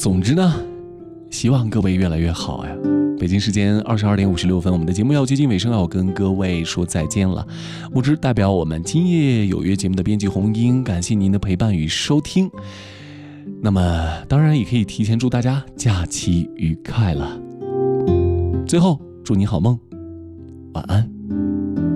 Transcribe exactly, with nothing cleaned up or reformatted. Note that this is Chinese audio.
总之呢，希望各位越来越好呀。北京时间二十二点五十六分，我们的节目要接近尾声，要跟各位说再见了。木之代表我们今夜有约节目的编辑红英，感谢您的陪伴与收听。那么当然也可以提前祝大家假期愉快了。最后祝你好梦，晚安。